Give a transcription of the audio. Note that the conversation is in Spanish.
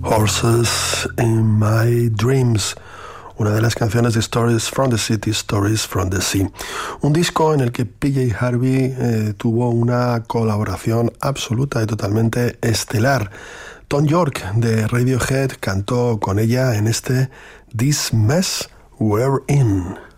Horses in My Dreams, una de las canciones de Stories from the City, Stories from the Sea. Un disco en el que PJ Harvey tuvo una colaboración absoluta y totalmente estelar. Thom Yorke de Radiohead cantó con ella en este This Mess We're In.